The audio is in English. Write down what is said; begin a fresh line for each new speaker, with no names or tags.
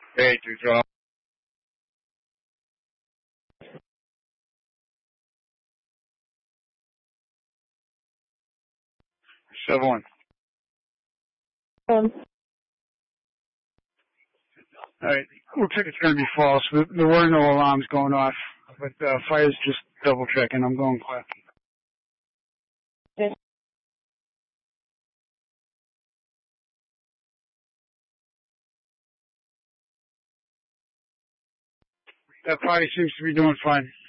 Hey, John. 7-1. Alright, looks like it's going to be false. There were no alarms going off, but fire's just double checking. I'm going clear. That party seems to be doing fine.